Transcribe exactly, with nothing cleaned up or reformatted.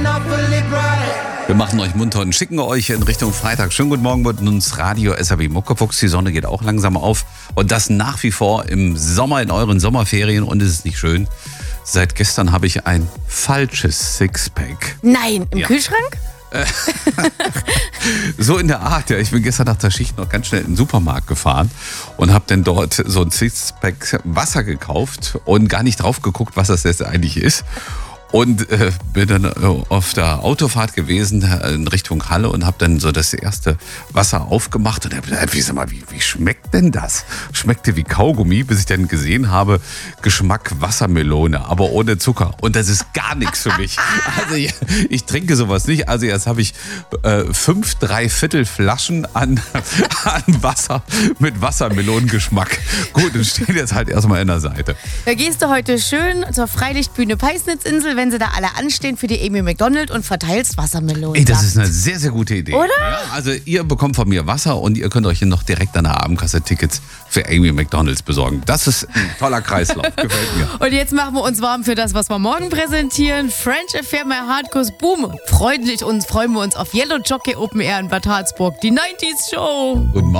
Wir machen euch munter und schicken euch in Richtung Freitag. Schönen guten Morgen mit uns Radio S R B Muckefuchs. Die Sonne geht auch langsam auf. Und das nach wie vor im Sommer, in euren Sommerferien. Und es ist nicht schön. Seit gestern habe ich ein falsches Sixpack. Nein, im Ja. Kühlschrank? So in der Art, ja. Ich bin gestern nach der Schicht noch ganz schnell in den Supermarkt gefahren und habe dann dort so ein Sixpack Wasser gekauft und gar nicht drauf geguckt, was das jetzt eigentlich ist. Und äh, bin dann äh, auf der Autofahrt gewesen äh, in Richtung Halle und habe dann so das erste Wasser aufgemacht und habe gesagt, wie, sag mal, wie, wie schmeckt denn das? Schmeckte wie Kaugummi, bis ich dann gesehen habe, Geschmack Wassermelone, aber ohne Zucker. Und das ist gar nichts für mich. Also ich, ich trinke sowas nicht. Also jetzt habe ich äh, fünf Dreiviertel Flaschen an, an Wasser mit Wassermelonengeschmack. Gut, das steht jetzt halt erstmal in der Seite. Da gehst du heute schön zur Freilichtbühne Peisnitzinsel, wenn sie da alle anstehen für die Amy Macdonald und verteilst Wassermelonen. Ey, das ist eine sehr, sehr gute Idee. Oder? Ja, also ihr bekommt von mir Wasser und ihr könnt euch noch direkt an der Abendkasse Tickets für Amy McDonalds besorgen. Das ist ein toller Kreislauf. Gefällt mir. Und jetzt machen wir uns warm für das, was wir morgen präsentieren. French Affair, My Hardcore Boom. Freundlich uns freuen wir uns auf Yellow Jockey Open Air in Bad Harzburg. Die neunziger Show. Guten Morgen.